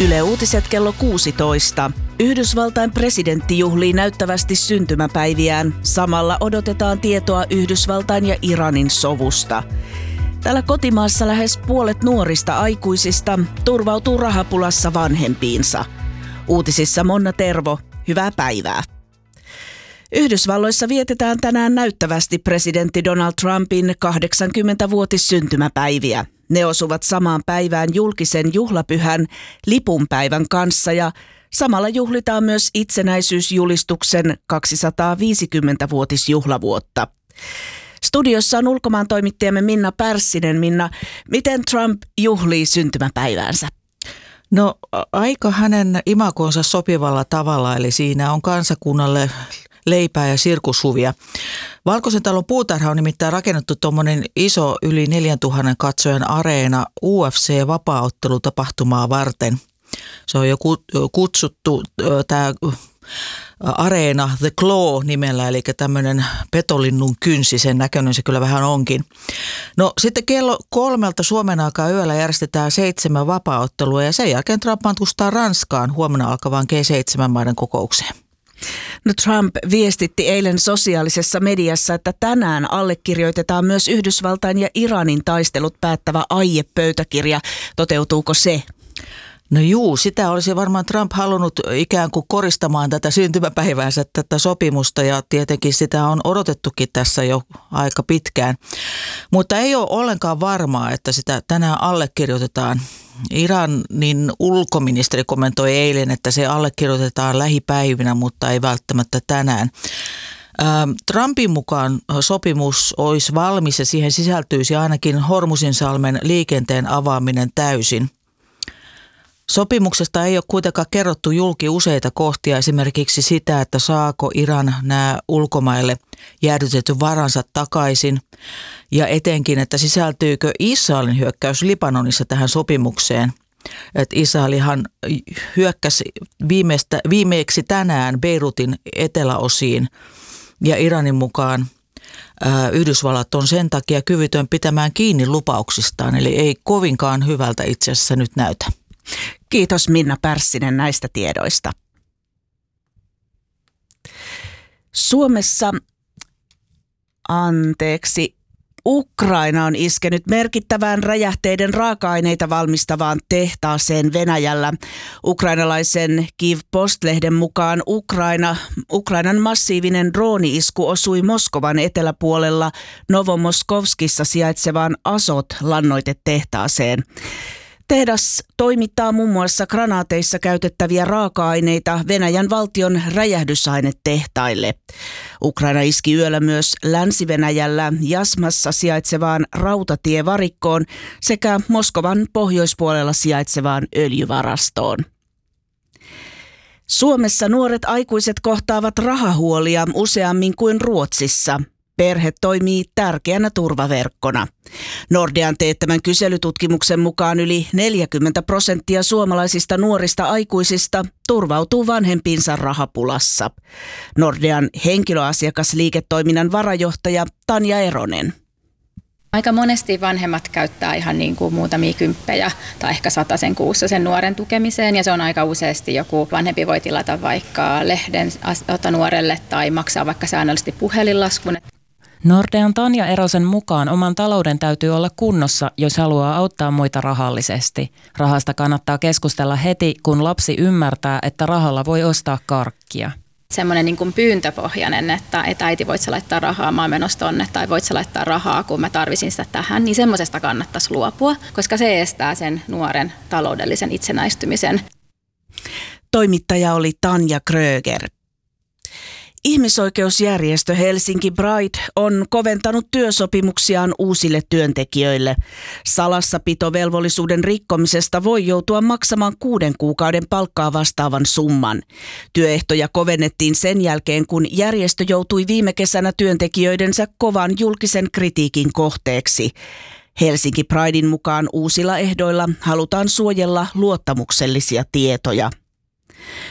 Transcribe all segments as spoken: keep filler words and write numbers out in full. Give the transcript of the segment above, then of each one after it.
Yle Uutiset kello kuusitoista. Yhdysvaltain presidentti juhlii näyttävästi syntymäpäiviään. Samalla odotetaan tietoa Yhdysvaltain ja Iranin sovusta. Täällä kotimaassa lähes puolet nuorista aikuisista turvautuu rahapulassa vanhempiinsa. Uutisissa Monna Tervo, hyvää päivää. Yhdysvalloissa vietetään tänään näyttävästi presidentti Donald Trumpin kahdeksankymmentävuotissyntymäpäiviä. Ne osuvat samaan päivään julkisen juhlapyhän lipunpäivän kanssa ja samalla juhlitaan myös itsenäisyysjulistuksen kaksisataaviisikymmentävuotisjuhlavuotta. Studiossa on ulkomaantoimittajamme Minna Pärssinen. Minna, miten Trump juhlii syntymäpäiväänsä? No aika hänen imakonsa sopivalla tavalla, eli siinä on kansakunnalle leipää ja sirkushuvia. Valkoisen talon puutarha on nimittäin rakennettu tuommoinen iso yli neljäntuhannen katsojan areena U F C-vapaaottelutapahtumaa varten. Se on jo kutsuttu tämä areena The Claw nimellä, eli tämmöinen petolinnun kynsi, sen näköinen se kyllä vähän onkin. No sitten kello kolmelta Suomen aikaa yöllä järjestetään seitsemän vapaaottelua ja sen jälkeen Trump matkustaa Ranskaan huomenna alkavaan G seitsemän maiden kokoukseen. No Trump viestitti eilen sosiaalisessa mediassa, että tänään allekirjoitetaan myös Yhdysvaltain ja Iranin taistelut päättävä aiepöytäkirja. Toteutuuko se? No juu, sitä olisi varmaan Trump halunnut ikään kuin koristamaan tätä syntymäpäiväänsä, tätä sopimusta, ja tietenkin sitä on odotettukin tässä jo aika pitkään. Mutta ei ole ollenkaan varmaa, että sitä tänään allekirjoitetaan. Iranin ulkoministeri kommentoi eilen, että se allekirjoitetaan lähipäivinä, mutta ei välttämättä tänään. Trumpin mukaan sopimus olisi valmis ja siihen sisältyisi ainakin Hormuzinsalmen liikenteen avaaminen täysin. Sopimuksesta ei ole kuitenkaan kerrottu julki useita kohtia, esimerkiksi sitä, että saako Iran nämä ulkomaille jäädytetty varansa takaisin ja etenkin, että sisältyykö Israelin hyökkäys Libanonissa tähän sopimukseen. Että Israelihan hyökkäsi viimeistä, viimeeksi tänään Beirutin eteläosiin ja Iranin mukaan ää, Yhdysvallat on sen takia kyvytön pitämään kiinni lupauksistaan, eli ei kovinkaan hyvältä itse asiassa nyt näytä. Kiitos Minna Pärssinen näistä tiedoista. Suomessa, anteeksi, Ukraina on iskenyt merkittävään räjähteiden raaka-aineita valmistavaan tehtaaseen Venäjällä. Ukrainalaisen Kyiv Post-lehden mukaan Ukraina, Ukrainan massiivinen drooni-isku osui Moskovan eteläpuolella Novomoskovskissa sijaitsevaan Azot-lannoitetehtaaseen. Tehdas toimittaa muun muassa granaateissa käytettäviä raaka-aineita Venäjän valtion räjähdysainetehtaille. Ukraina iski yöllä myös Länsi-Venäjällä Jasmassa sijaitsevaan rautatievarikkoon sekä Moskovan pohjoispuolella sijaitsevaan öljyvarastoon. Suomessa nuoret aikuiset kohtaavat rahahuolia useammin kuin Ruotsissa. Perhe toimii tärkeänä turvaverkkona. Nordean teettämän kyselytutkimuksen mukaan yli neljäkymmentä prosenttia suomalaisista nuorista aikuisista turvautuu vanhempiinsa rahapulassa. Nordean henkilöasiakasliiketoiminnan varajohtaja Tanja Eronen. Aika monesti vanhemmat käyttää ihan niin kuin muutamia kymppejä tai ehkä satasen kuussa sen nuoren tukemiseen, ja se on aika useasti joku vanhempi voi tilata vaikka lehden nuorelle tai maksaa vaikka säännöllisesti puhelinlaskun. Nordean Tanja Erosen mukaan oman talouden täytyy olla kunnossa, jos haluaa auttaa muita rahallisesti. Rahasta kannattaa keskustella heti, kun lapsi ymmärtää, että rahalla voi ostaa karkkia. Semmoinen niin kuin pyyntöpohjainen, että, että äiti voit sä laittaa rahaa, mä oon menossa tonne, tai voit sä laittaa rahaa, kun mä tarvisin sitä tähän, niin semmoisesta kannattaisi luopua, koska se estää sen nuoren taloudellisen itsenäistymisen. Toimittaja oli Tanja Kröger. Ihmisoikeusjärjestö Helsinki Pride on koventanut työsopimuksiaan uusille työntekijöille. Salassapitovelvollisuuden rikkomisesta voi joutua maksamaan kuuden kuukauden palkkaa vastaavan summan. Työehtoja kovennettiin sen jälkeen, kun järjestö joutui viime kesänä työntekijöidensä kovan julkisen kritiikin kohteeksi. Helsinki Pridein mukaan uusilla ehdoilla halutaan suojella luottamuksellisia tietoja.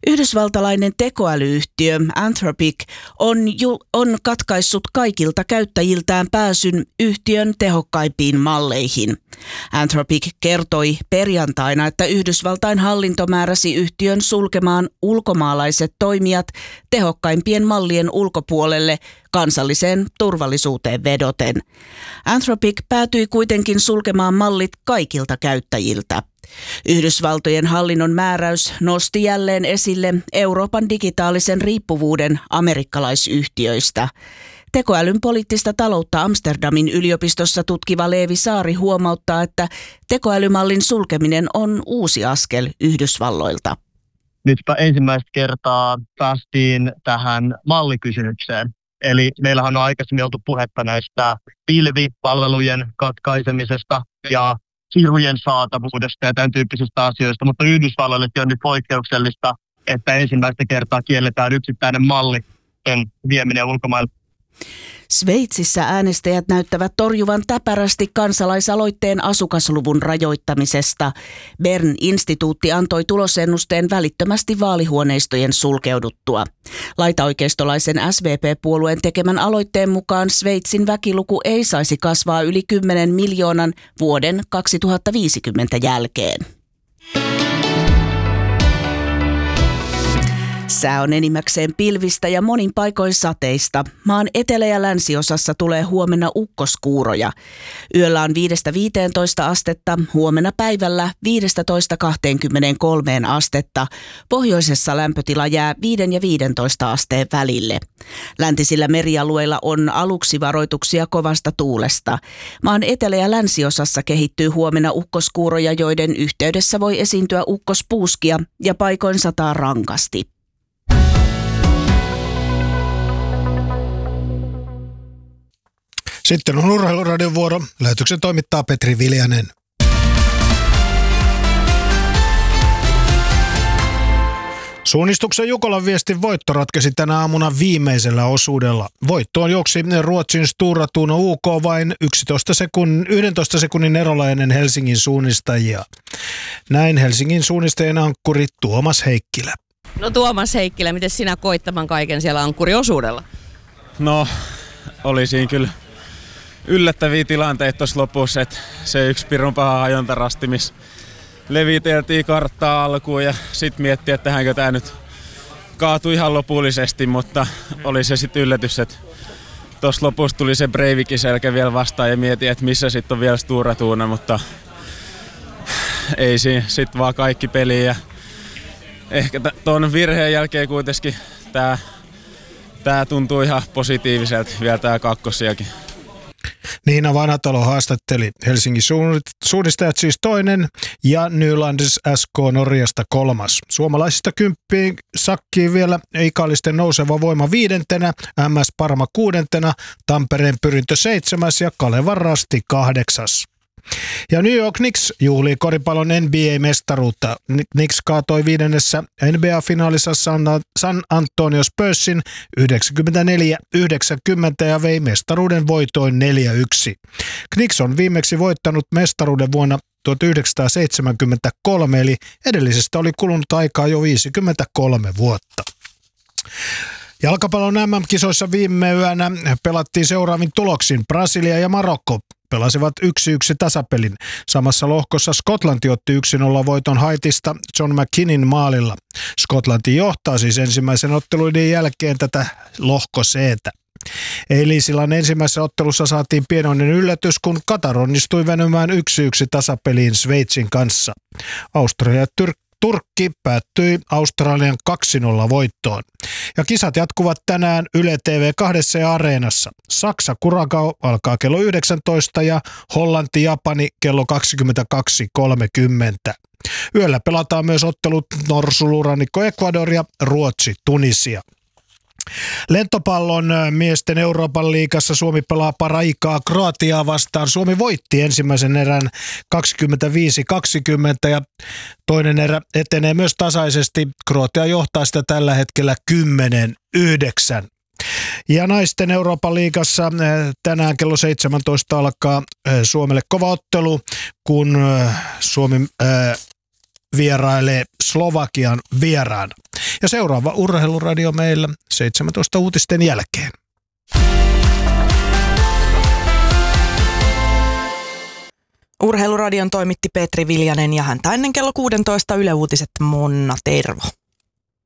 Yhdysvaltalainen tekoälyyhtiö Anthropic on, ju- on katkaissut kaikilta käyttäjiltään pääsyn yhtiön tehokkaimpiin malleihin. Anthropic kertoi perjantaina, että Yhdysvaltain hallinto määräsi yhtiön sulkemaan ulkomaalaiset toimijat tehokkaimpien mallien ulkopuolelle kansalliseen turvallisuuteen vedoten. Anthropic päätyi kuitenkin sulkemaan mallit kaikilta käyttäjiltä. Yhdysvaltojen hallinnon määräys nosti jälleen esille Euroopan digitaalisen riippuvuuden amerikkalaisyhtiöistä. Tekoälyn poliittista taloutta Amsterdamin yliopistossa tutkiva Leevi Saari huomauttaa, että tekoälymallin sulkeminen on uusi askel Yhdysvalloilta. Nytpä ensimmäistä kertaa päästiin tähän mallikysymykseen. Eli meillähän on aikaisemmin oltu puhetta näistä pilvipalvelujen katkaisemisesta ja sirujen saatavuudesta ja tämän tyyppisistä asioista, mutta Yhdysvalloillekin on nyt poikkeuksellista, että ensimmäistä kertaa kielletään yksittäinen malli sen vieminen ulkomaille. Sveitsissä äänestäjät näyttävät torjuvan täpärästi kansalaisaloitteen asukasluvun rajoittamisesta. Bern-instituutti antoi tulosennusteen välittömästi vaalihuoneistojen sulkeuduttua. Laitaoikeistolaisen S V P-puolueen tekemän aloitteen mukaan Sveitsin väkiluku ei saisi kasvaa yli kymmenen miljoonan vuoden kaksituhattaviisikymmentä jälkeen. Sää on enimmäkseen pilvistä ja monin paikoin sateista. Maan etelä- ja länsiosassa tulee huomenna ukkoskuuroja. Yöllä on viidestä viiteentoista astetta, huomenna päivällä viidestätoista kaksikymmentäkolme astetta. Pohjoisessa lämpötila jää viiden ja viidentoista asteen välille. Läntisillä merialueilla on aluksi varoituksia kovasta tuulesta. Maan etelä- ja länsiosassa kehittyy huomenna ukkoskuuroja, joiden yhteydessä voi esiintyä ukkospuuskia ja paikoin sataa rankasti. Sitten on Urheiluradion vuoro. Lähetyksen toimittaa Petri Viljanen. Suunnistuksen Jukolan viestin voitto ratkesi tänä aamuna viimeisellä osuudella. Voittoon juoksi Ruotsin Stora Tuno U K vain yksitoista sekunnin, yksitoista sekunnin erolla ennen Helsingin suunnistajia. Näin Helsingin suunnistajien ankkuri Tuomas Heikkilä. No Tuomas Heikkilä, miten sinä koit tämän kaiken siellä ankkuriosuudella? No, oli siinä kyllä yllättäviä tilanteita tuossa lopussa, että se yksi pirun paha ajontarasti, missä leviteltiin karttaa alkuun ja sitten miettii, että tähänkö tämä nyt kaatui ihan lopullisesti, mutta oli se sitten yllätys, että tuossa lopussa tuli se Breivikin selkä vielä vastaan ja mietin, että missä sitten on vielä Stora Tuno, mutta ei siinä sitten vaan kaikki peliin ja ehkä tuon virheen jälkeen kuitenkin tämä tää tuntuu ihan positiiviselta vielä tämä kakkosiakin. Niina Vanhatalo haastatteli Helsingin suunnistajat siis toinen ja Nylanders S K Norjasta kolmas. Suomalaisista kymppiin sakkiin vielä Ikallisten nouseva voima viidentenä, M S Parma kuudentena, Tampereen Pyrintö seitsemäs ja Kalevan Rasti kahdeksas. Ja New York Knicks juhlii koripallon N B A-mestaruutta. Knicks kaatoi viidennessä N B A-finaalissa San Antonio Spursin yhdeksänkymmentäneljä yhdeksänkymmentä ja vei mestaruuden voitoin neljä yksi. Knicks on viimeksi voittanut mestaruuden vuonna tuhatyhdeksänsataaseitsemänkymmentäkolme, eli edellisestä oli kulunut aikaa jo viisikymmentäkolme vuotta. Jalkapallon M M-kisoissa viime yönä pelattiin seuraavin tuloksin. Brasilia ja Marokko pelasivat yksi yksi tasapelin. Samassa lohkossa Skotlanti otti yksi nolla voiton Haitista John McKinnin maalilla. Skotlanti johtaa siis ensimmäisen otteluiden jälkeen tätä lohko C:tä. Eilisillan ensimmäisessä ottelussa saatiin pienoinen yllätys, kun Katar onnistui venymään yksi yksi tasapeliin Sveitsin kanssa. Australia ja Tyrkki Turkki päättyi Australian kaksi nolla voittoon. Ja kisat jatkuvat tänään Yle T V kahdessa ja Areenassa. Saksa Curacao alkaa kello yhdeksäntoista ja Hollanti Japani kello kaksikymmentäkaksi kolmekymmentä. Yöllä pelataan myös ottelut Norsulurannikko Ecuador ja Ruotsi Tunisia. Lentopallon miesten Euroopan liigassa Suomi pelaa paraikaa Kroatiaa vastaan. Suomi voitti ensimmäisen erän kaksikymmentäviisi kaksikymmentä ja toinen erä etenee myös tasaisesti. Kroatia johtaa sitä tällä hetkellä kymmenen yhdeksän. Ja naisten Euroopan liigassa tänään kello seitsemäntoista alkaa Suomelle kova ottelu, kun Suomi vierailee Slovakian vieraana. Ja seuraava Urheiluradio meillä seitsemäntoista uutisten jälkeen. Urheiluradion toimitti Petri Viljanen ja häntä ennen kello kuusitoista Yle Uutiset Monna Tervo.